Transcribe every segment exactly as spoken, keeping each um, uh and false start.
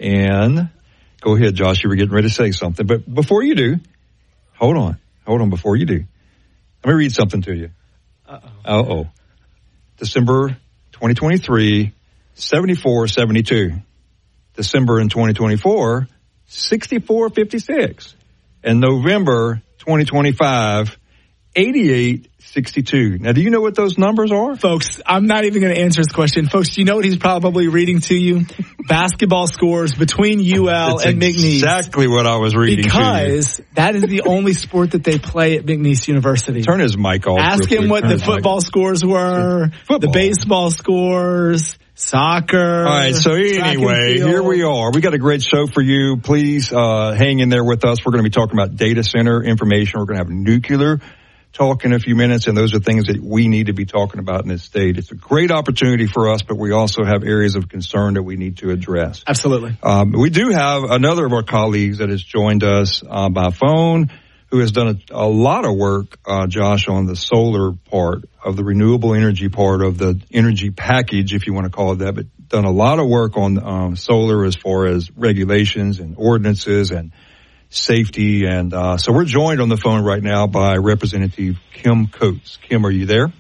And go ahead, Josh. You were getting ready to say something. But before you do, hold on. Hold on before you do. Let me read something to you. Uh-oh. Uh-oh. December twenty twenty-three, seventy-four seventy-two. December in twenty twenty-four, sixty-four fifty-six. And November twenty twenty-five, eighty-eight sixty-two. Now, do you know what those numbers are? Folks, I'm not even going to answer this question. Folks, do you know what he's probably reading to you? Basketball scores between U L That's and McNeese. Exactly what I was reading because to you. that is the only sport that they play at McNeese University. Turn his mic off. Ask him what the football scores were, football. The baseball scores, soccer. All right, so anyway, here we are. We got a great show for you. Please uh, hang in there with us. We're going to be talking about data center information. We're going to have nuclear talk in a few minutes, and those are things that we need to be talking about in this state. It's a great opportunity for us, but we also have areas of concern that we need to address. Absolutely. Um, we do have another of our colleagues that has joined us uh, by phone, who has done a, a lot of work, uh, Josh, on the solar part of the renewable energy part of the energy package, if you want to call it that, but done a lot of work on um, solar as far as regulations and ordinances and safety. And uh, so we're joined on the phone right now by Representative Kim Coates. Kim, are you there?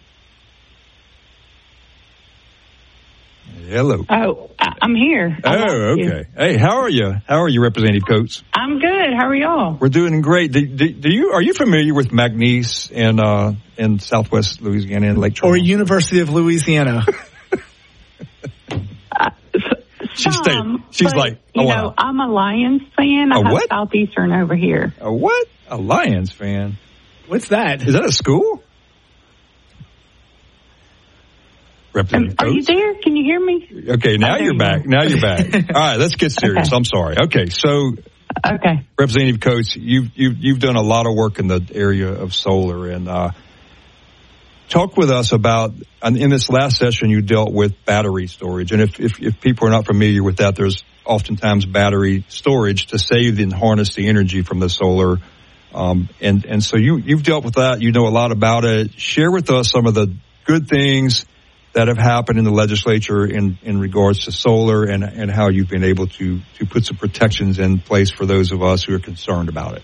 Hello. Oh, I'm here. Oh, okay. Hey, how are you? How are you, Representative Coates? I'm good. How are y'all? We're doing great. Do, do, do you are you familiar with McNeese in uh, in Southwest Louisiana and Lake Charles? Or University of Louisiana? uh, she's some, she's but, like, you oh, know, wow. I'm a Lions fan. I A have what? Southeastern over here. A what? A Lions fan? What's that? Is that a school? Representative Are Coates? you there? Can you hear me? Okay, now oh, you're you back. go. Now you're back. All right, let's get serious. Okay. I'm sorry. Okay, so okay, Representative Coates, you've you've you've done a lot of work in the area of solar, and uh, talk with us about. In this last session, you dealt with battery storage, and if if, if people are not familiar with that, there's oftentimes battery storage to save and harness the energy from the solar. Um, and and so you you've dealt with that. You know a lot about it. Share with us some of the good things that have happened in the legislature in, in regards to solar, and, and how you've been able to, to put some protections in place for those of us who are concerned about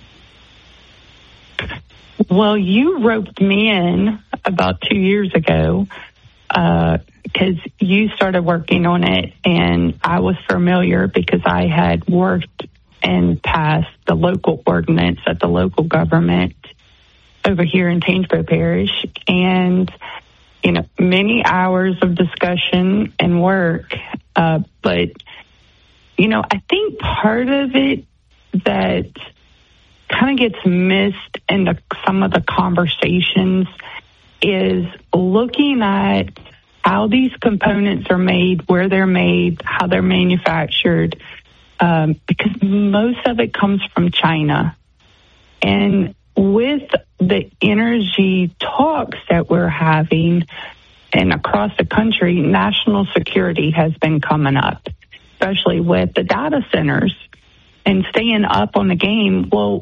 it. Well, you roped me in about two years ago because uh, you started working on it, and I was familiar because I had worked and passed the local ordinance at the local government over here in Tangipahoa Parish, and you know, many hours of discussion and work. Uh, but, you know, I think part of it that kind of gets missed in the, some of the conversations is looking at how these components are made, where they're made, how they're manufactured, um, because most of it comes from China. And with the energy talks that we're having and across the country, national security has been coming up, especially with the data centers and staying up on the game. Well,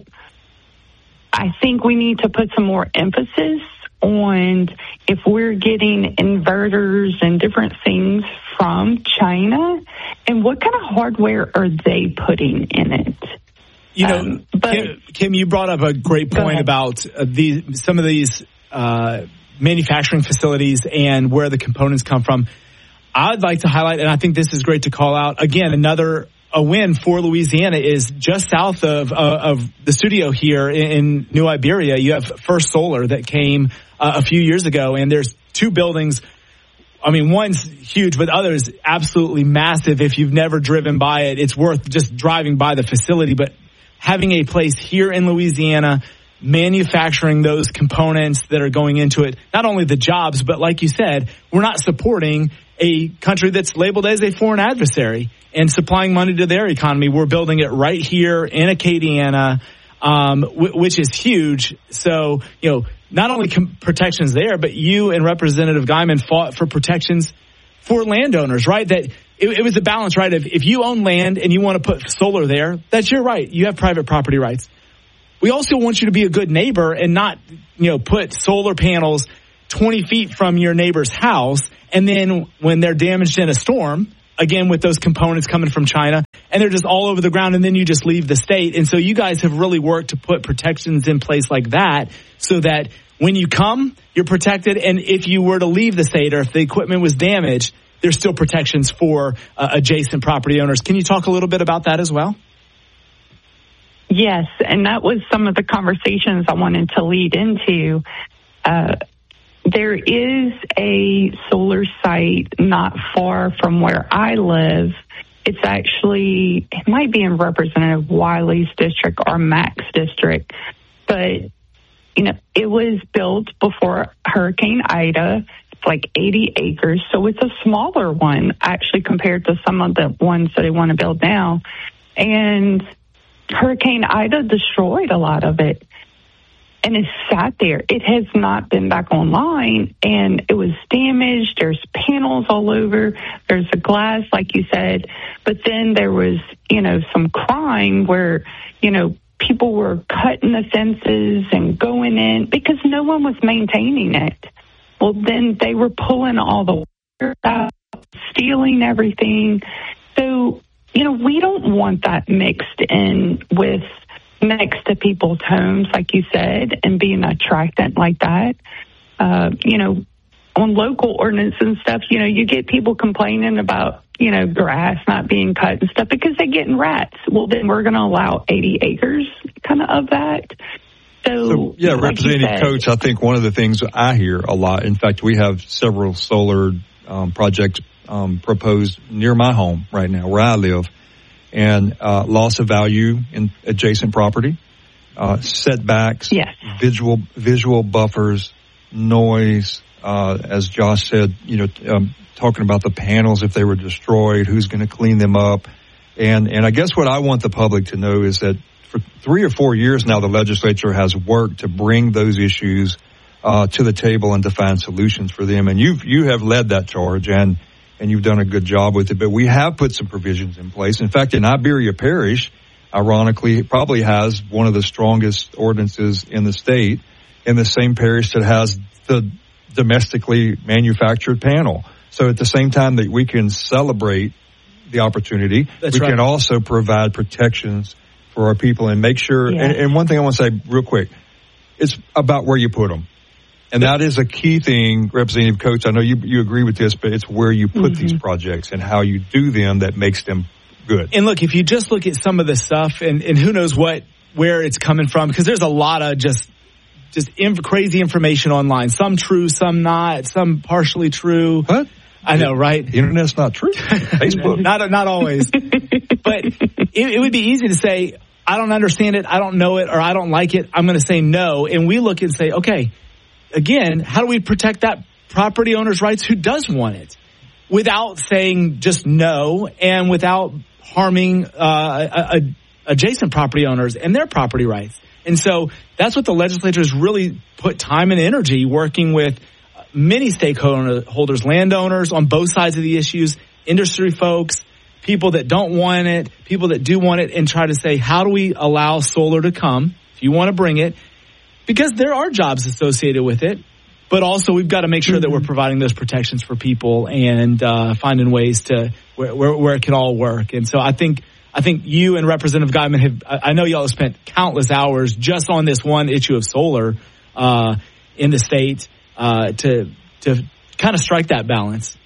I think we need to put some more emphasis on if we're getting inverters and different things from China, and what kind of hardware are they putting in it? You know, um, but, Kim, Kim, you brought up a great point about uh, the, some of these uh, manufacturing facilities and where the components come from. I'd like to highlight, and I think this is great to call out, again, another a win for Louisiana is just south of uh, of the studio here in, in New Iberia. You have First Solar that came uh, a few years ago, and there's two buildings. I mean, one's huge, but the other is absolutely massive. If you've never driven by it, it's worth just driving by the facility. But having a place here in Louisiana, manufacturing those components that are going into it, not only the jobs, but like you said, we're not supporting a country that's labeled as a foreign adversary and supplying money to their economy. We're building it right here in Acadiana, um, w- which is huge. So, you know, not only com- protections there, but you and Representative Guyman fought for protections for landowners, right? That it, it was a balance, right? If, if you own land and you want to put solar there, that's your right. You have private property rights. We also want you to be a good neighbor and not, you know, put solar panels twenty feet from your neighbor's house, and then when they're damaged in a storm, again, with those components coming from China, and they're just all over the ground, and then you just leave the state. And so you guys have really worked to put protections in place like that so that when you come, you're protected. And if you were to leave the state or if the equipment was damaged, there's still protections for uh, adjacent property owners. Can you talk a little bit about that as well? Yes, and that was some of the conversations I wanted to lead into. Uh, there is a solar site not far from where I live. It's actually, it might be in Representative Wiley's district or Mac's district, but, you know, it was built before Hurricane Ida. It's like eighty acres, so it's a smaller one, actually, compared to some of the ones that they want to build now. And Hurricane Ida destroyed a lot of it, and it sat there. It has not been back online, and it was damaged. There's panels all over. There's the glass, like you said. But then there was, you know, some crime where, you know, people were cutting the fences and going in because no one was maintaining it. Well, then they were pulling all the water out, stealing everything. So, you know, we don't want that mixed in with next to people's homes, like you said, and being an attractant like that. Uh, you know, on local ordinance and stuff, you know, you get people complaining about, you know, grass not being cut and stuff because they're getting rats. Well, then we're going to allow eighty acres kind of of that. So, so yeah, like Representative Coates, I think one of the things I hear a lot, in fact, we have several solar um, projects um, proposed near my home right now where I live, and uh, loss of value in adjacent property, uh, setbacks, yes. visual visual buffers, noise, uh, as Josh said, you know, um, talking about the panels, if they were destroyed, who's going to clean them up. And, and I guess what I want the public to know is that for three or four years now, the legislature has worked to bring those issues uh, to the table and to find solutions for them. And you've, you have led that charge, and, and you've done a good job with it. But we have put some provisions in place. In fact, in Iberia Parish, ironically, it probably has one of the strongest ordinances in the state, in the same parish that has the domestically manufactured panel. So at the same time that we can celebrate the opportunity, That's we right. can also provide protections for our people and make sure, yeah. and, and one thing I want to say real quick, it's about where you put them. And that is a key thing, Representative Coates. I know you you agree with this, but it's where you put mm-hmm. these projects and how you do them that makes them good. And look, if you just look at some of the stuff, and, and who knows what where it's coming from, because there's a lot of just just inf- crazy information online. Some true, some not, some partially true. What? I know, right? The internet's not true. Facebook. not not always. But it, it would be easy to say, I don't understand it, I don't know it, or I don't like it. I'm going to say no. And we look and say, okay, again, how do we protect that property owner's rights who does want it without saying just no and without harming uh, a, a, adjacent property owners and their property rights? And so that's what the legislature has really put time and energy working with many stakeholders, landowners on both sides of the issues, industry folks, people that don't want it, people that do want it, and try to say, how do we allow solar to come if you want to bring it? Because there are jobs associated with it, but also we've got to make sure mm-hmm. that we're providing those protections for people and uh, finding ways to where, where, where it can all work. And so I think I think you and Representative Guyman have, I know y'all have spent countless hours just on this one issue of solar uh, in the state uh, to to kind of strike that balance.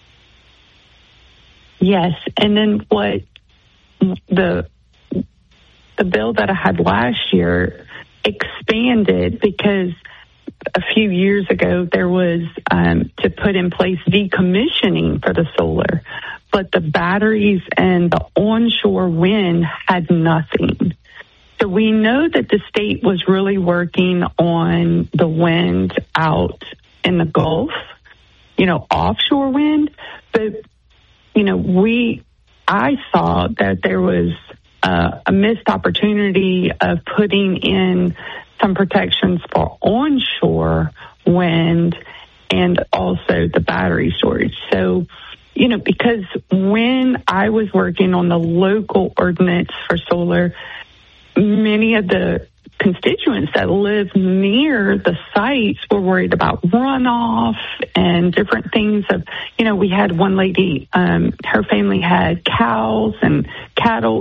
Yes, and then what the the bill that I had last year expanded, because a few years ago there was um, to put in place decommissioning for the solar, but the batteries and the onshore wind had nothing. So we know that the state was really working on the wind out in the Gulf, you know, offshore wind, but you know, we, I saw that there was uh, a missed opportunity of putting in some protections for onshore wind and also the battery storage. So, you know, because when I was working on the local ordinance for solar, many of the constituents that live near the sites were worried about runoff and different things of, you know, we had one lady, um, her family had cows and cattle